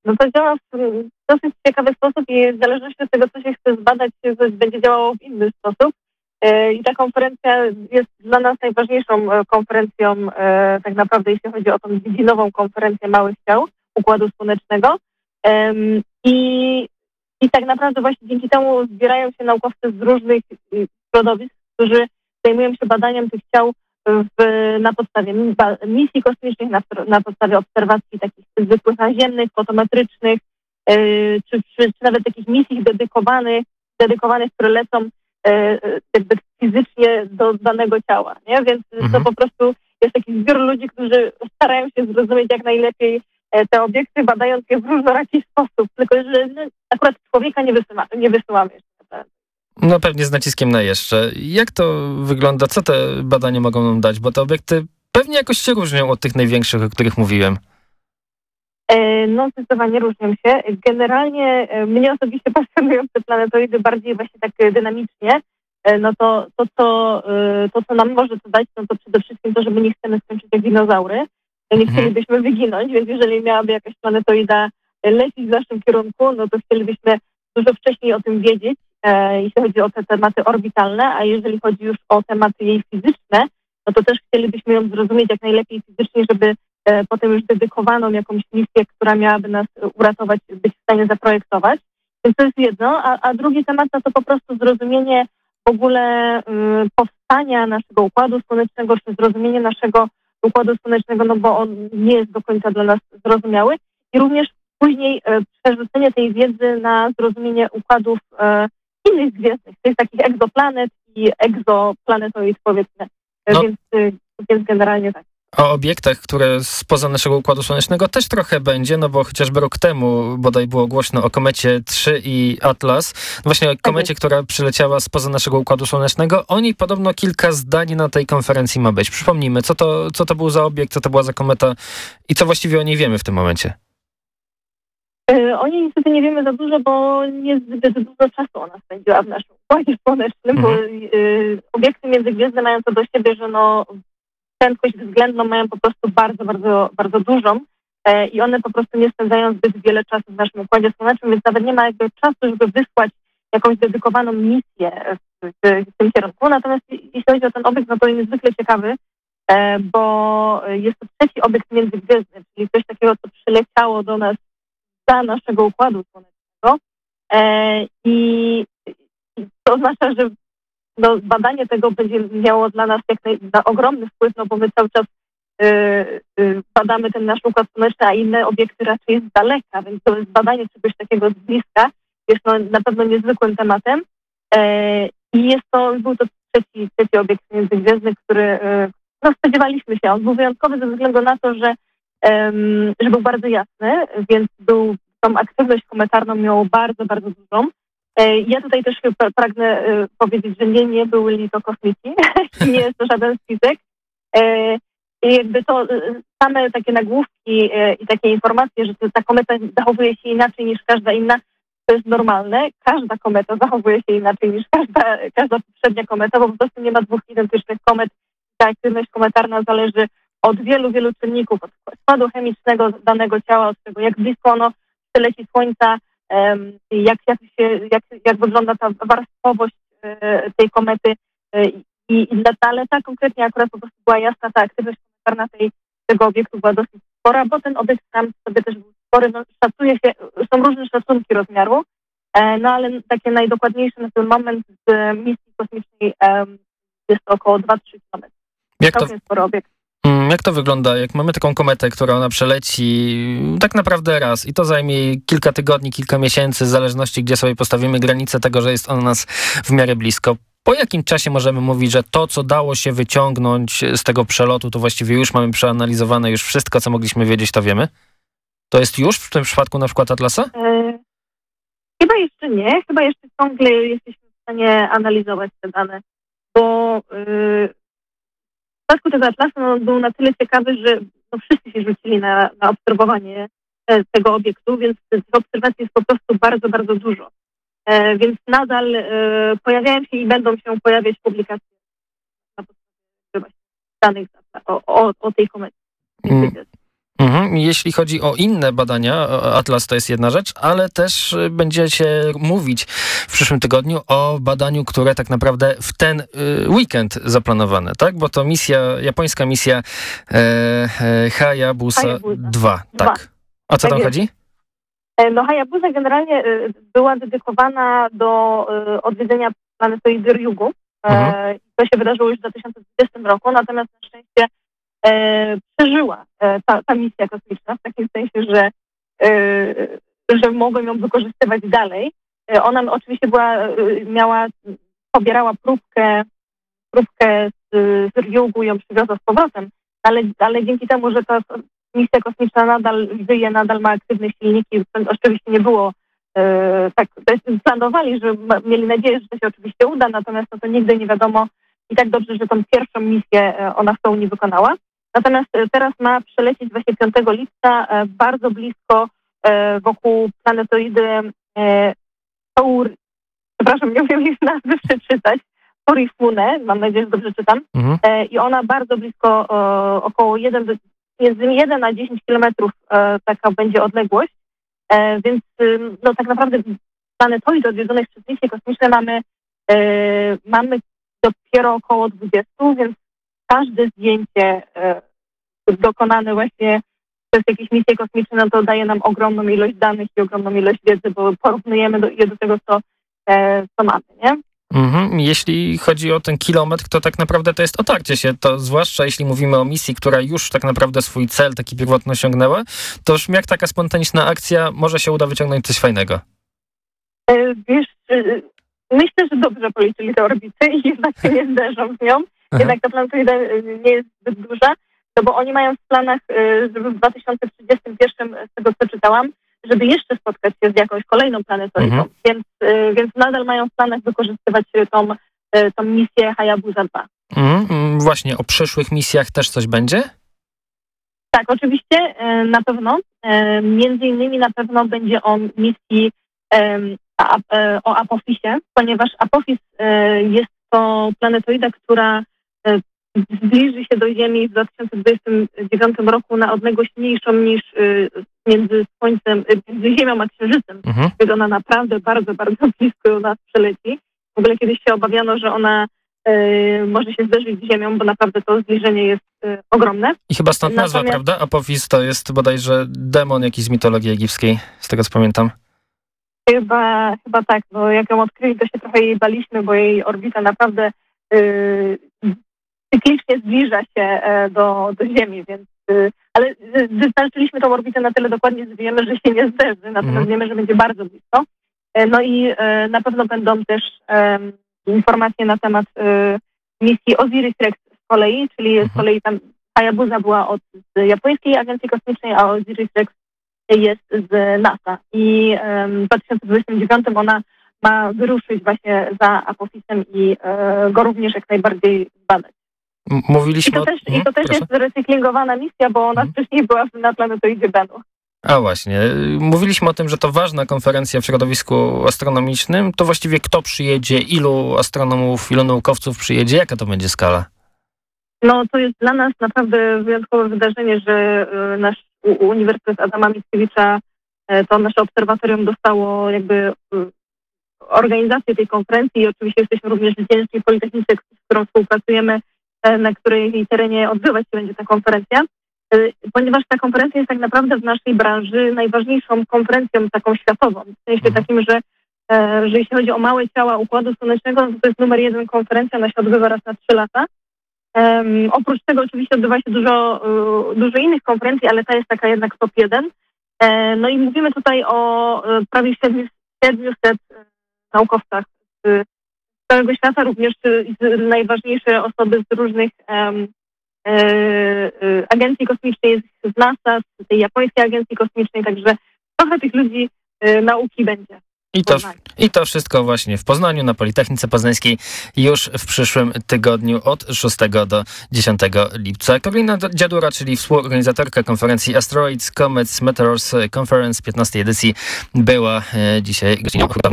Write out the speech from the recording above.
No to działa w dosyć ciekawy sposób i w zależności od tego, co się chce zbadać, coś będzie działało w inny sposób. I ta konferencja jest dla nas najważniejszą konferencją tak naprawdę, jeśli chodzi o tą dziedzinową konferencję małych ciał Układu Słonecznego. I tak naprawdę właśnie dzięki temu zbierają się naukowcy z różnych środowisk, którzy zajmują się badaniem tych ciał na podstawie misji kosmicznych, na podstawie obserwacji takich zwykłych naziemnych, fotometrycznych, czy nawet takich misji dedykowanych, które lecą jakby fizycznie do danego ciała, nie? Więc to po prostu jest taki zbiór ludzi, którzy starają się zrozumieć jak najlepiej te obiekty, badając je w różnoraki sposób, tylko że akurat człowieka nie wysyłamy jeszcze. No pewnie z naciskiem na jeszcze. Jak to wygląda? Co te badania mogą nam dać? Bo te obiekty pewnie jakoś się różnią od tych największych, o których mówiłem. No zdecydowanie różnią się. Generalnie mnie osobiście pasjonują te planetoidy bardziej właśnie tak dynamicznie. No to co nam może to dać, no to przede wszystkim to, że my nie chcemy skończyć jak dinozaury. Nie chcielibyśmy wyginąć, więc jeżeli miałaby jakaś planetoida lecieć w naszym kierunku, no to chcielibyśmy dużo wcześniej o tym wiedzieć, jeśli chodzi o te tematy orbitalne, a jeżeli chodzi już o tematy jej fizyczne, no to też chcielibyśmy ją zrozumieć jak najlepiej fizycznie, żeby potem już dedykowaną jakąś misję, która miałaby nas uratować, być w stanie zaprojektować. Więc to jest jedno, a drugi temat to po prostu zrozumienie w ogóle powstania naszego Układu Słonecznego, czy zrozumienie naszego Układu Słonecznego, no bo on nie jest do końca dla nas zrozumiały i również później przerzucenie tej wiedzy na zrozumienie układów innych gwiezdnych, to jest takich egzoplanet i egzoplanetoid, powiedzmy. No. Więc generalnie tak. O obiektach, które spoza naszego Układu Słonecznego też trochę będzie, no bo chociażby rok temu bodaj było głośno o komecie 3 i Atlas. Właśnie o komecie, która przyleciała spoza naszego Układu Słonecznego. O niej podobno kilka zdań na tej konferencji ma być. Przypomnijmy, co to był za obiekt, co to była za kometa i co właściwie o niej wiemy w tym momencie. O niej niestety nie wiemy za dużo, bo niezbyt dużo czasu ona spędziła w naszym Układzie Słonecznym, bo obiekty międzygwiezdne mają to do siebie, że prędkość względną mają po prostu bardzo, bardzo, bardzo dużą i one po prostu nie spędzają zbyt wiele czasu w naszym Układzie Słonecznym, więc nawet nie ma jakby czasu, żeby wysłać jakąś dedykowaną misję w tym kierunku. Natomiast jeśli chodzi o ten obiekt, no to jest niezwykle ciekawy, bo jest to trzeci obiekt międzygwiezdny, czyli coś takiego, co przyleciało do nas za naszego Układu Słonecznego i to oznacza, że badanie tego będzie miało dla nas ogromny wpływ, no bo my cały czas badamy ten nasz Układ Słoneczny, a inne obiekty raczej z daleka, więc to jest badanie czegoś takiego z bliska jest na pewno niezwykłym tematem i był to trzeci obiekt międzygwiezdny, który spodziewaliśmy się. On był wyjątkowy ze względu na to, że był bardzo jasny, więc tą aktywność kometarną miał bardzo, bardzo dużą. Ja tutaj też pragnę powiedzieć, że nie byli to kosmici, nie jest to żaden spisek. I jakby to same takie nagłówki i takie informacje, że ta kometa zachowuje się inaczej niż każda inna, to jest normalne. Każda kometa zachowuje się inaczej niż każda poprzednia kometa, bo po prostu nie ma dwóch identycznych komet. Ta aktywność kometarna zależy od wielu, wielu czynników, od składu chemicznego danego ciała, od tego, jak blisko ono przeleci Słońca, jak wygląda ta warstwowość tej komety ale ta konkretnie akurat po prostu była jasna, ta aktywność kometarna tego obiektu była dosyć spora, bo ten obiekt sam sobie też był spory, szacuje się, są różne szacunki rozmiaru, ale takie najdokładniejsze na ten moment z misji kosmicznej jest to około 2-3 km. Całkiem spory obiekt. Jak to wygląda, jak mamy taką kometę, która ona przeleci tak naprawdę raz i to zajmie kilka tygodni, kilka miesięcy, w zależności gdzie sobie postawimy granicę tego, że jest ona nas w miarę blisko. Po jakim czasie możemy mówić, że to, co dało się wyciągnąć z tego przelotu, to właściwie już mamy przeanalizowane, już wszystko, co mogliśmy wiedzieć, to wiemy? To jest już w tym przypadku na przykład Atlasa? Chyba jeszcze nie. Chyba jeszcze ciągle jesteśmy w stanie analizować te dane, bo w przypadku tego Atlasa był na tyle ciekawy, że wszyscy się rzucili na obserwowanie tego obiektu, więc tych obserwacji jest po prostu bardzo, bardzo dużo. Więc nadal pojawiają się i będą się pojawiać publikacje na podstawie danych o tej komecie. Jeśli chodzi o inne badania, Atlas to jest jedna rzecz, ale też będziecie mówić w przyszłym tygodniu o badaniu, które tak naprawdę w ten weekend zaplanowane, tak? Bo to japońska misja Hayabusa 2, tak. O co tam chodzi? No Hayabusa generalnie była dedykowana do odwiedzenia planetoidy Ryugu. To się wydarzyło już w 2020 roku, natomiast na szczęście przeżyła ta misja kosmiczna, w takim sensie, że mogłem ją wykorzystywać dalej. Ona oczywiście pobierała próbkę z Ryugu i ją przywiozła z powrotem, ale dzięki temu, że ta misja kosmiczna nadal żyje, nadal ma aktywne silniki, oczywiście nie było tak, planowali, że mieli nadzieję, że to się oczywiście uda, natomiast to nigdy nie wiadomo i tak dobrze, że tą pierwszą misję ona w pełni wykonała. Natomiast teraz ma przelecieć właśnie 5 lipca bardzo blisko wokół planetoidy przepraszam, nie umiem jej nazwy przeczytać, Torifune, mam nadzieję, że dobrze czytam. I ona bardzo blisko, około między 1 a 10 kilometrów taka będzie odległość. Więc no tak naprawdę planetoid odwiedzonych przez misje kosmiczne mamy dopiero około 20, więc każde zdjęcie dokonane właśnie przez jakieś misje kosmiczne, no to daje nam ogromną ilość danych i ogromną ilość wiedzy, bo porównujemy je do tego, co mamy, nie? Jeśli chodzi o ten kilometr, to tak naprawdę to jest otarcie się, to zwłaszcza jeśli mówimy o misji, która już tak naprawdę swój cel taki pierwotny osiągnęła, to już jak taka spontaniczna akcja może się uda wyciągnąć coś fajnego? Wiesz, myślę, że dobrze policzyli te orbity i jednak się nie zderzą z nią. Jednak ta planetoida nie jest zbyt duża, no bo oni mają w planach, żeby w 2031, z tego co czytałam, żeby jeszcze spotkać się z jakąś kolejną planetoidą. Więc nadal mają w planach wykorzystywać tą misję Hayabusa 2. Właśnie, o przyszłych misjach też coś będzie? Tak, oczywiście, na pewno. Między innymi na pewno będzie o misji o Apophisie, ponieważ Apophis jest to planetoida, która zbliży się do Ziemi w 2029 roku na odległość mniejszą niż między Ziemią a Księżycem. Więc ona naprawdę bardzo, bardzo blisko nas przeleci. W ogóle kiedyś się obawiano, że ona może się zderzyć z Ziemią, bo naprawdę to zbliżenie jest ogromne. I chyba stąd nazwa, prawda? Apophis to jest bodajże demon jakiś z mitologii egipskiej, z tego co pamiętam. Chyba tak. No, jak ją odkryli, to się trochę jej baliśmy, bo jej orbita naprawdę cyklicznie zbliża się do Ziemi, więc ale wystarczyliśmy tą orbitę na tyle dokładnie, że wiemy, że się nie zderzy, natomiast wiemy, że będzie bardzo blisko. No i na pewno będą też informacje na temat misji Osiris-Rex z kolei, czyli z kolei tam Hayabusa była od japońskiej agencji kosmicznej, a Osiris-Rex jest z NASA. I w 2029 ona ma wyruszyć właśnie za Apophisem i go również jak najbardziej zbadać. Mówiliśmy I to też jest recyklingowana misja, bo ona wcześniej była na planetoidzie Bennu. A właśnie, mówiliśmy o tym, że to ważna konferencja w środowisku astronomicznym. To właściwie kto przyjedzie, ilu astronomów, ilu naukowców przyjedzie, jaka to będzie skala? No to jest dla nas naprawdę wyjątkowe wydarzenie, że nasz Uniwersytet Adama Mickiewicza, to nasze obserwatorium dostało jakby organizację tej konferencji i oczywiście jesteśmy również wdzięczni Politechnice, z którą współpracujemy, na której terenie odbywać się będzie ta konferencja, ponieważ ta konferencja jest tak naprawdę w naszej branży najważniejszą konferencją taką światową. W sensie takim, że jeśli chodzi o małe ciała Układu Słonecznego, to jest numer 1 konferencja, ona się odbywa raz na 3 lata. Oprócz tego oczywiście odbywa się dużo innych konferencji, ale ta jest taka jednak top 1. No i mówimy tutaj o prawie 700 naukowcach z całego świata, również najważniejsze osoby z różnych agencji kosmicznej, z NASA, z tej japońskiej agencji kosmicznej, także trochę tych ludzi nauki będzie. I to wszystko właśnie w Poznaniu, na Politechnice Poznańskiej już w przyszłym tygodniu od 6 do 10 lipca. Karolina Dziadura, czyli współorganizatorka konferencji Asteroids, Comets, Meteors Conference 15. edycji, była dzisiaj gościnią